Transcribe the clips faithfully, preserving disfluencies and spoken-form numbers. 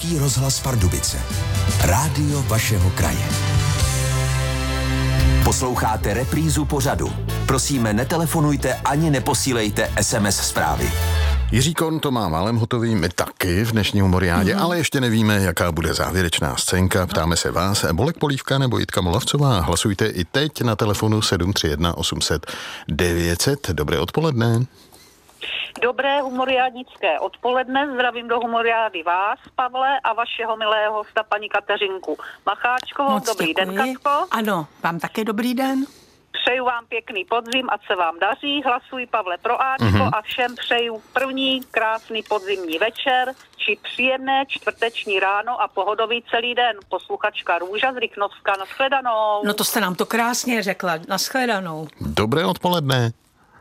Český rozhlas Pardubice. Rádio vašeho kraje. Posloucháte reprízu pořadu. Prosíme, netelefonujte ani neposílejte es em es zprávy. Jiří Kohn to má málem hotový, my taky v dnešní humoriádě, mm-hmm. ale ještě nevíme, jaká bude závěrečná scénka. Ptáme se vás, Bolek Polívka nebo Jitka Molavcová. Hlasujte i teď na telefonu sedm tři jedna osm set devět set. Dobré odpoledne. Dobré humoriádnické odpoledne, zdravím do humoriády vás, Pavle, a vašeho milého hosta, paní Kateřinku Macháčkovou. Moc dobrý děkuji. den, Katko. Ano, vám také dobrý den. Přeju vám pěkný podzim, ať se vám daří. Hlasuji, Pavle, pro Ačko mm-hmm. a všem přeju první krásný podzimní večer, či příjemné čtvrteční ráno a pohodový celý den. Posluchačka Růža z Rychnovska, nashledanou. No to jste nám to krásně řekla, nashledanou. Dobré odpoledne.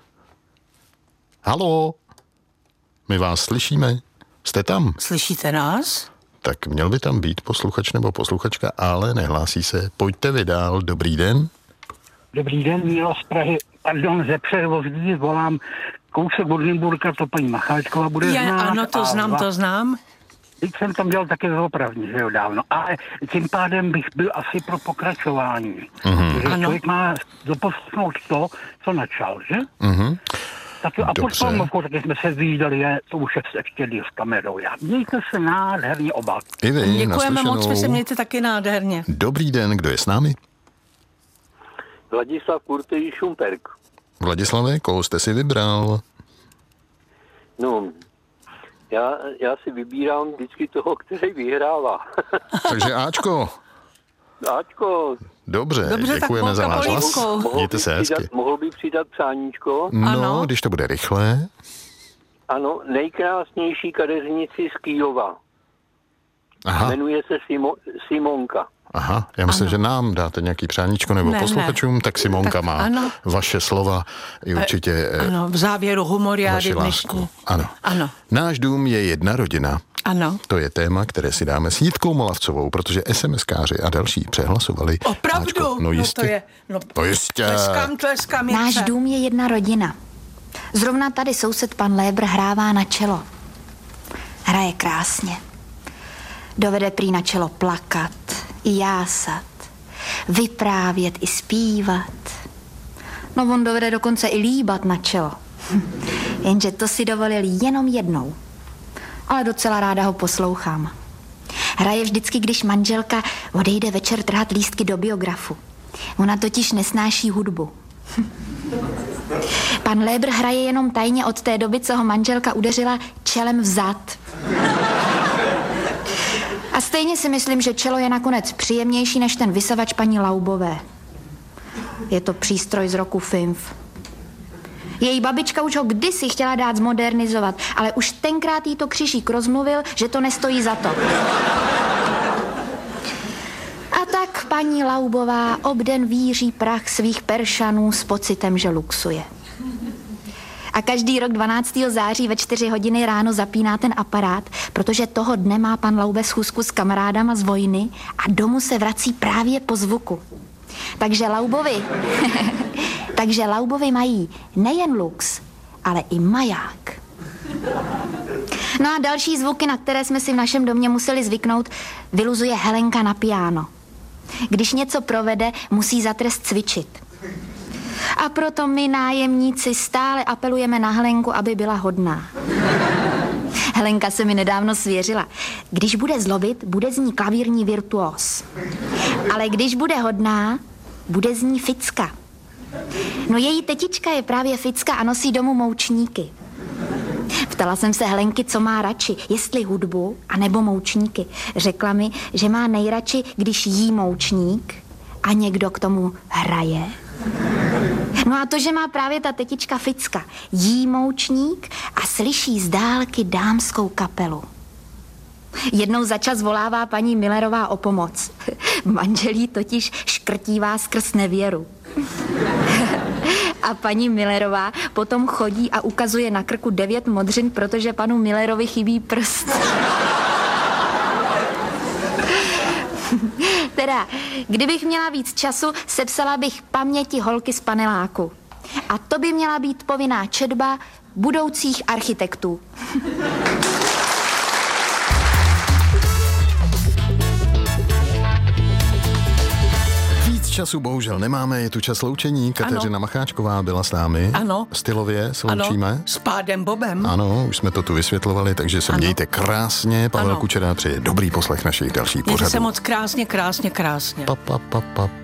Haló, my vás slyšíme. Jste tam? Slyšíte nás? Tak měl by tam být posluchač nebo posluchačka, ale nehlásí se. Pojďte vy dál. Dobrý den. Dobrý den, Míla z Prahy, pardon, ze Přerovzdí, volám kousek od Nymburka, to paní Macháčková bude Je, znát. ano, to znám, to znám. Teď jsem tam dělal také zoopravní, že jo, dávno, ale tím pádem bych byl asi pro pokračování. Mm-hmm. Že Ano. člověk má doposlechnout to, co načal, že? Mhm. Tak jo, a pod Dobře. Palmovkou taky jsme se výdali, je, to už je ještě díl s kamerou. Já mějte se nádherně oba. I vy, Děkujeme naslyšenou. moc, vy se mějte taky nádherně. Dobrý den, kdo je s námi? Vladislav Kurtej Šumperk. Vladislave, koho jste si vybral? No, já, já si vybírám vždycky toho, který vyhrává. Takže Ačko. Ačko. Dobře, Dobře, tak děkujeme za Bolka váš hlas. Polívkou. Mohl Mějte bych se hezky. přidat, mohl bych přidat přáníčko? No, Ano. když to bude rychle. Ano, nejkrásnější kadeřnici z Kyjova. Aha, Jmenuje se Simo, Simonka. aha, já myslím, Ano. že nám dáte nějaký přáníčko nebo Ne, ne. posluchačům, tak Simonka Tak má ano. vaše slova i určitě eh, Ano, v závěru humoriády vaši dnešní. lásku. Ano. Ano, Náš dům je jedna rodina. ano. To je téma, které si dáme s Jitkou Molavcovou, protože SMSkáři a další přehlasovali. Opravdu? Áčko, no jistě. No to je, no, To jistě. tleskám, tleskám. Náš Jirce. dům je jedna rodina. Zrovna tady soused pan Lébr hrává na čelo. Hraje krásně. Dovede prý na čelo plakat, i jásat, vyprávět i zpívat. No on dovede dokonce i líbat na čelo. Jenže to si dovolil jenom jednou. Ale docela ráda ho poslouchám. Hraje vždycky, když manželka odejde večer trhat lístky do biografu. Ona totiž nesnáší hudbu. Pan Lébr hraje jenom tajně od té doby, co ho manželka udeřila čelem vzad. A stejně si myslím, že čelo je nakonec příjemnější než ten vysavač paní Laubové. Je to přístroj z roku Finf. Její babička už ho kdysi chtěla dát zmodernizovat, ale už tenkrát jí to křižík rozmluvil, že to nestojí za to. A tak paní Laubová obden víří prach svých peršanů s pocitem, že luxuje. A každý rok dvanáctého září ve čtyři hodiny ráno zapíná ten aparát, protože toho dne má pan Laube schůzku s kamarádama z vojny a domů se vrací právě po zvuku. Takže Laubovi, takže Laubovi mají nejen lux, ale i maják. No a další zvuky, na které jsme si v našem domě museli zvyknout, vyluzuje Helenka na piano. Když něco provede, musí za trest cvičit. A proto my nájemníci stále apelujeme na Helenku, aby byla hodná. Helenka se mi nedávno svěřila. Když bude zlobit, bude z ní klavírní virtuós. Ale když bude hodná, bude z ní ficka. No její tetička je právě ficka a nosí domů moučníky. Ptala jsem se Helenky, co má radši, jestli hudbu, anebo moučníky. Řekla mi, že má nejradši, když jí moučník a někdo k tomu hraje. No a to, že má právě ta tetička ficka, jí moučník a slyší z dálky dámskou kapelu. Jednou za čas volává paní Millerová o pomoc. Manželí totiž škrtívá skrz nevěru. A paní Millerová potom chodí a ukazuje na krku devět modřin, protože panu Millerovi chybí prst. Teda, kdybych měla víc času, sepsala bych paměti holky z paneláku. A to by měla být povinná četba budoucích architektů. času bohužel nemáme, je tu čas loučení. Kateřina Ano. Macháčková byla s námi. Ano. Stylově se Ano, loučíme. s pádem Bobem. Ano, už jsme to tu vysvětlovali, takže se Ano. mějte krásně. Pavel Ano. Kučera přeje dobrý poslech našich dalších Mějte se pořadů. moc krásně, krásně, krásně. Pa, pa, pa, pa.